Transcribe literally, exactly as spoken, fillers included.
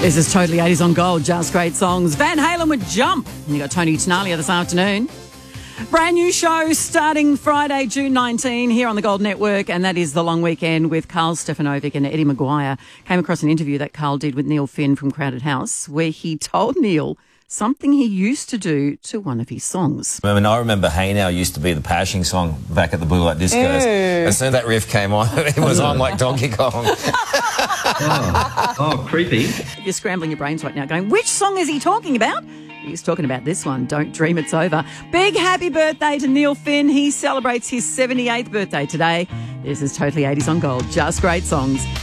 This is Totally eighties on Gold, just great songs. Van Halen with Jump. And you got Tony Tenalia this afternoon. Brand new show starting Friday, June nineteenth here on the Gold Network, and that is The Long Weekend with Carl Stefanovic and Eddie Maguire. Came across an interview that Carl did with Neil Finn from Crowded House where he told Neil something he used to do to one of his songs. I mean, I remember Hey Now used to be the Pashing song back at the Blue Light Discos. Ew. As soon as that riff came on, it was on like Donkey Kong. oh, oh, creepy. If you're scrambling your brains right now going, which song is he talking about? He's talking about this one, Don't Dream It's Over. Big happy birthday to Neil Finn. He celebrates his seventy-eighth birthday today. This is Totally eighties on Gold, just great songs.